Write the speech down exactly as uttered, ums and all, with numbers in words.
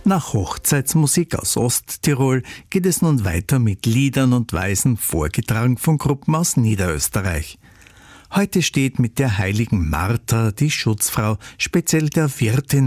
Nach Hochzeitsmusik aus Osttirol geht es nun weiter mit Liedern und Weisen, vorgetragen von Gruppen aus Niederösterreich. Heute steht mit der heiligen Martha, die Schutzfrau, speziell der Wirtin